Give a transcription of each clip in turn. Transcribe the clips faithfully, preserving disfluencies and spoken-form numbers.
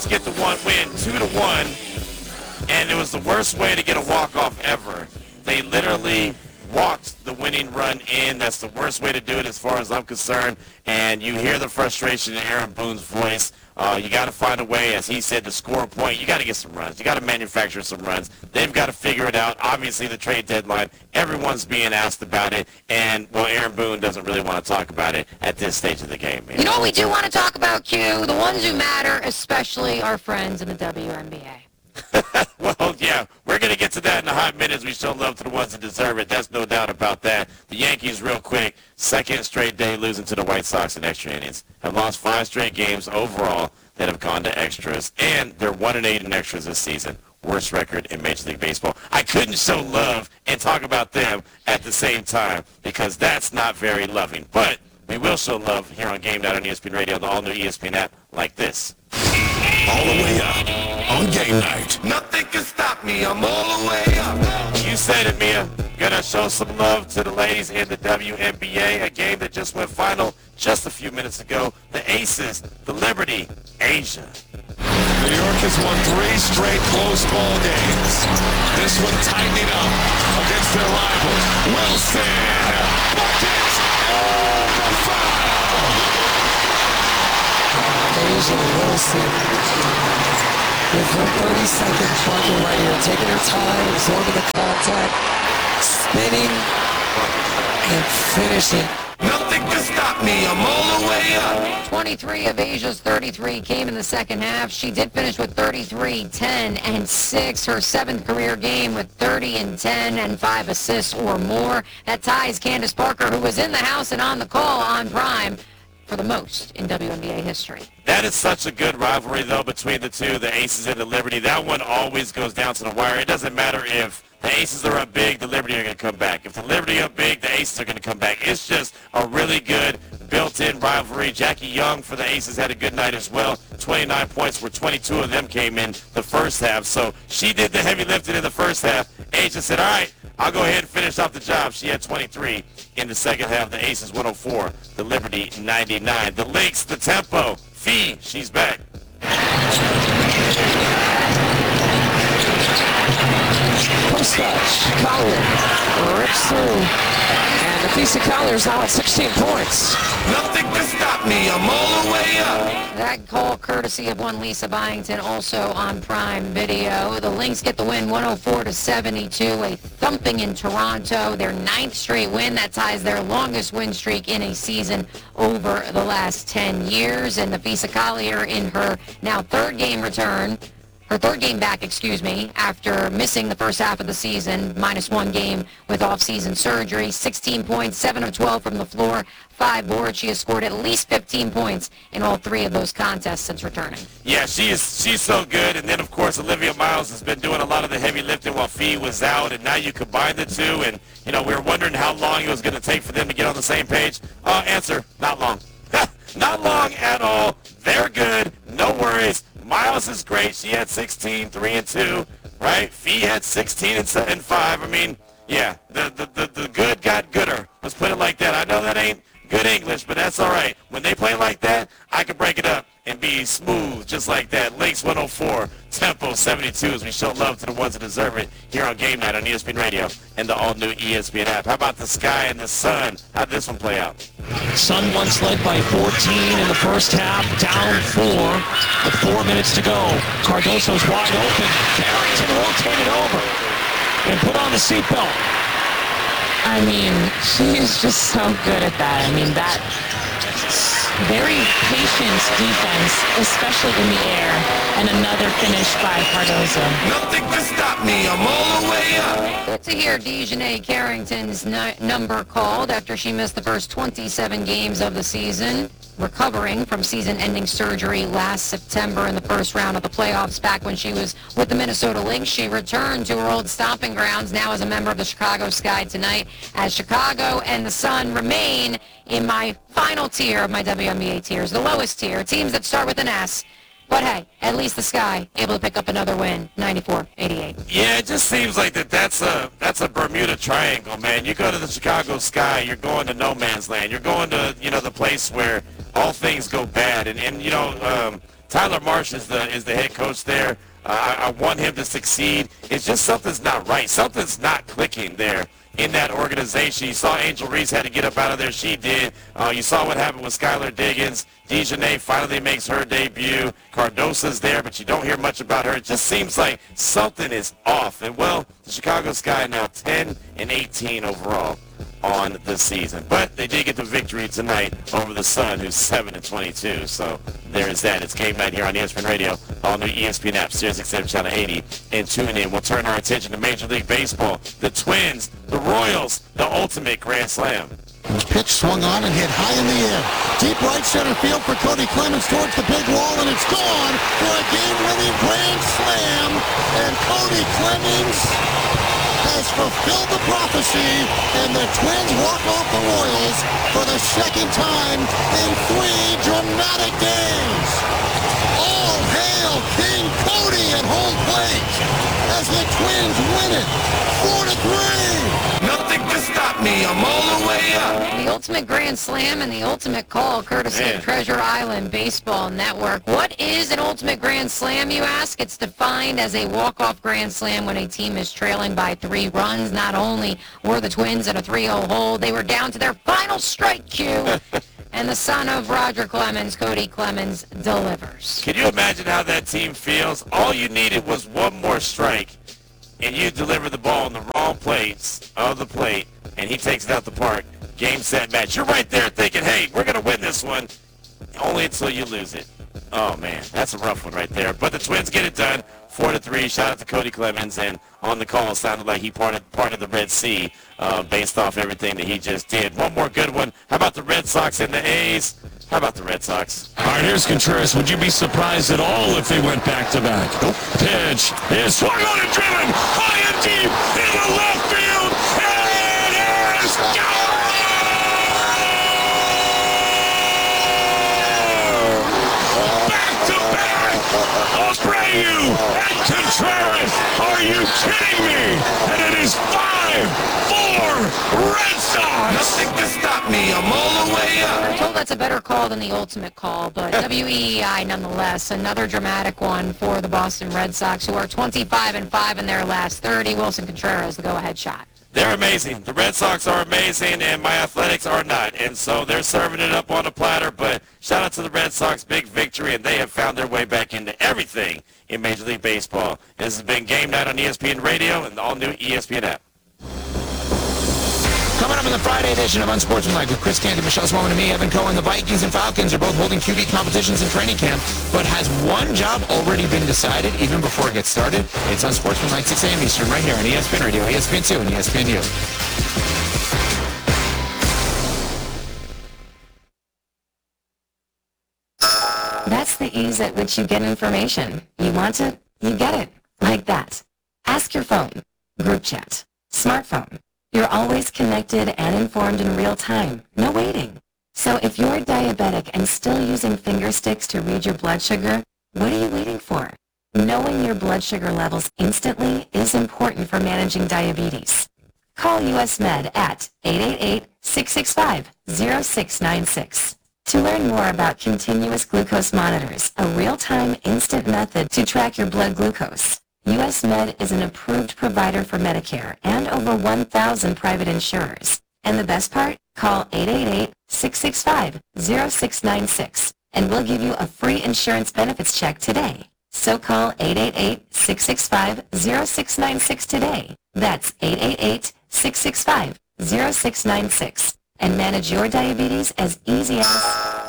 Get the one win, two to one, and it was the worst way to get a walk-off ever. They literally walked the winning run in. That's the worst way to do it as far as I'm concerned, and you hear the frustration in Aaron Boone's voice. Uh, you got to find a way, as he said, to score a point. You got to get some runs. You got to manufacture some runs. They've got to figure it out. Obviously, the trade deadline, everyone's being asked about it, and, well, Aaron Boone doesn't really want to talk about it at this stage of the game. Man. You know what we do want to talk about, Q? The ones who matter, especially our friends in the W N B A. Well, yeah, we're going to get to that in a hot minute as we show love to the ones that deserve it. That's no doubt about that. The Yankees, real quick, second straight day losing to the White Sox in extra innings. Have lost five straight games overall that have gone to extras, and they're one and eight in extras this season. Worst record in Major League Baseball. I couldn't show love and talk about them at the same time because that's not very loving. But we will show love here on Game Night on E S P N Radio, the all-new E S P N app, like this. All the way up on Game Night. Nothing can stop me. I'm all the way up. You said it, Mia. Gonna show some love to the ladies in the W N B A, a game that just went final just a few minutes ago. The Aces, the Liberty, Asia. New York has won three straight close ball games. This one tightening up against their rivals. Wilson. Buckets. Oh, the foul. Asia Wilson with her thirty-second bucket right here, taking her time, absorbing the contact, spinning, and finishing. Nothing can stop me. I'm all the way up. twenty-three of Asia's thirty-three came in the second half. She did finish with thirty-three, ten, and six. Her seventh career game with thirty and ten and five assists or more. That ties Candace Parker, who was in the house and on the call on Prime, for the most in W N B A history. That is such a good rivalry, though, between the two, the Aces and the Liberty. That one always goes down to the wire. It doesn't matter if the Aces are up big, the Liberty are going to come back. If the Liberty are up big, the Aces are going to come back. It's just a really good built-in rivalry. Jackie Young for the Aces had a good night as well. twenty-nine points, where twenty-two of them came in the first half. So she did the heavy lifting in the first half. Asia said, all right, I'll go ahead and finish off the job. She had twenty-three in the second half. The Aces one oh four, the Liberty ninety-nine. The Lynx, the tempo. Fee, she's back. Post touch, Collier rips through, and Nafisa Collier's now at sixteen points. Nothing can stop me. I'm all the way up. That call courtesy of one Lisa Byington, also on Prime Video. The Lynx get the win one oh four to seventy-two, a thumping in Toronto. Their ninth straight win. That ties their longest win streak in a season over the last ten years. And Nafisa Collier in her now third game return. Her third game back, excuse me, after missing the first half of the season, minus one game with off-season surgery. sixteen points, seven of twelve from the floor, five boards. She has scored at least fifteen points in all three of those contests since returning. Yeah, she is. She's so good. And then, of course, Olivia Miles has been doing a lot of the heavy lifting while Fee was out. And now you combine the two. And, you know, we were wondering how long it was going to take for them to get on the same page. Uh, answer, not long. Not long at all. They're good. No worries. Miles is great. She had sixteen, three and two, right? Fee had sixteen and seven, five. I mean, yeah, the, the, the, the good got gooder. Let's put it like that. I know that ain't good English, but that's all right. When they play like that, I can break it up and be smooth just like that. Lynx one oh four, Tempo seventy-two as we show love to the ones that deserve it here on Game Night on E S P N Radio and the all-new E S P N app. How about the Sky and the Sun? How'd this one play out? Sun once led by fourteen in the first half, down four with four minutes to go. Cardoso's wide open. Carrington rotated over and put on the seatbelt. I mean, she is just so good at that. I mean, that very patient defense, especially in the air, and another finish by Cardoso. Nothing can stop me. I'm all the way up. Good to hear Dejanay Carrington's n- number called after she missed the first twenty-seven games of the season, recovering from season-ending surgery last September in the first round of the playoffs back when she was with the Minnesota Lynx. She returned to her old stomping grounds now as a member of the Chicago Sky tonight, as Chicago and the Sun remain in my final tier of my W N B A tiers, the lowest tier, teams that start with an S. But hey, at least the Sky able to pick up another win, ninety-four eighty-eight. Yeah, it just seems like that that's a that's a Bermuda Triangle, man. You go to the Chicago Sky, you're going to no man's land. You're going to, you know, the place where all things go bad. And, and you know, um, Tyler Marsh is the is the head coach there. Uh, I, I want him to succeed. It's just something's not right. Something's not clicking there in that organization. You saw Angel Reese had to get up out of there. She did. Uh, you saw what happened with Skylar Diggins. Dejanay finally makes her debut. Cardoso's there, but you don't hear much about her. It just seems like something is off. And, well, the Chicago Sky now ten and eighteen overall on the season. But they did get the victory tonight over the Sun, who's seven and twenty-two. So there is that. It's game night here on E S P N Radio, all new E S P N app, Sirius X M Channel eighty, and tune in. We'll turn our attention to Major League Baseball. The Twins, the Royals, the ultimate Grand Slam. The pitch swung on and hit high in the air. Deep right center field for Cody Clemens towards the big wall, and it's gone for a game-winning grand slam. And Cody Clemens has fulfilled the prophecy, and the Twins walk off the Royals for the second time in three dramatic days. All hail King Cody at home plate as the Twins win it four to three. Nothing to stop me. I'm all the way up. The ultimate grand slam and the ultimate call, courtesy Man. of Treasure Island Baseball Network. What is an ultimate grand slam, you ask? It's defined as a walk-off grand slam when a team is trailing by three runs. Not only were the Twins in a three oh hole, they were down to their final strike cue. And the son of Roger Clemens, Cody Clemens, delivers. Can you imagine how that team feels? All you needed was one more strike, and you deliver the ball in the wrong place of the plate, and he takes it out the park. Game, set, match. You're right there thinking, hey, we're going to win this one, only until you lose it. Oh, man, that's a rough one right there. But the Twins get it done, four to three. Shout out to Cody Clemens, and on the call, it sounded like he parted, parted the Red Sea uh, based off everything that he just did. One more good one. How about the Red Sox and the A's? How about the Red Sox? All right, here's Contreras. Would you be surprised at all if they went back-to-back? Nope. Pitch is swung on and driven high and deep into left field. And it is gone! Back-to-back! Abreu and Contreras! Are you kidding me? And it is five four Red Sox! Nothing to stop me. I'm all the way up. I'm told that's a better call than the ultimate call, but W E E I nonetheless. Another dramatic one for the Boston Red Sox, who are twenty-five and five in their last thirty. Wilson Contreras, the go-ahead shot. They're amazing. The Red Sox are amazing, and my Athletics are not. And so they're serving it up on a platter. But shout out to the Red Sox, big victory, and they have found their way back into everything in Major League Baseball. This has been Game Night on E S P N Radio and the all-new E S P N app. Coming up in the Friday edition of Unsportsmanlike with Chris Candy, Michelle Swarman, and me, Evan Cohen, the Vikings and Falcons are both holding Q B competitions in training camp, but has one job already been decided even before it gets started? It's Unsportsmanlike, six a.m. Eastern, right here on E S P N Radio, E S P N two, and E S P N U. That's the ease at which you get information. You want it, you get it. Like that. Ask your phone. Group chat. Smartphone. You're always connected and informed in real time. No waiting. So if you're diabetic and still using finger sticks to read your blood sugar, what are you waiting for? Knowing your blood sugar levels instantly is important for managing diabetes. Call U S Med at eight eight eight, six six five, zero six nine six. To learn more about continuous glucose monitors, a real-time instant method to track your blood glucose, U S Med is an approved provider for Medicare and over one thousand private insurers. And the best part? Call eight eight eight, six six five, zero six nine six and we'll give you a free insurance benefits check today. So call eight eight eight, six six five, zero six nine six today. That's eight eight eight, six six five, zero six nine six and manage your diabetes as easy as...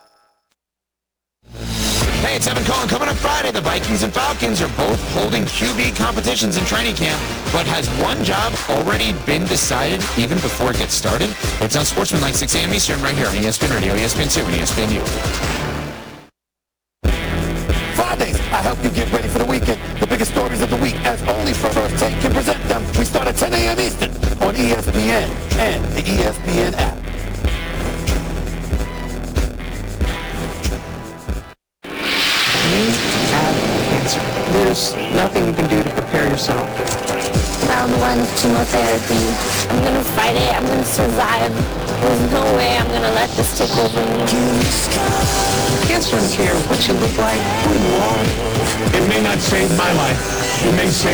Hey, it's Evan Cohen. Coming up Friday, the Vikings and Falcons are both holding Q B competitions in training camp, but has one job already been decided even before it gets started? It's on Sportsmanlike, six a.m. Eastern, right here on E S P N Radio, E S P N two, and E S P N U. Fridays, I help you get ready for the weekend. The biggest stories of the week, as only First Take can present them. We start at ten a.m. Eastern on E S P N and the E S P N app. You have cancer. There's nothing you can do to prepare yourself. Well, child wants chemotherapy. I'm gonna fight it. I'm gonna survive. There's no way I'm gonna let this take over me. Cancer doesn't care what you look like, who you are. It may not save my life. It may save